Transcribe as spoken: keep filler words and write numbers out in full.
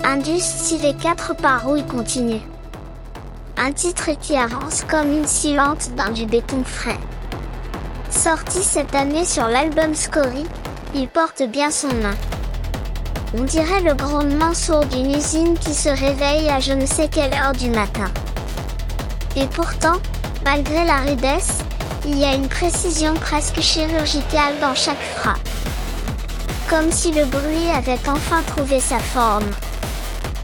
Indus stylé quatre parouilles continue. Un titre qui avance comme une silhouette dans du béton frais. Sorti cette année sur l'album Scorie, il porte bien son nom. On dirait le grondement sourd d'une usine qui se réveille à je ne sais quelle heure du matin. Et pourtant, malgré la rudesse, il y a une précision presque chirurgicale dans chaque frappe. Comme si le bruit avait enfin trouvé sa forme.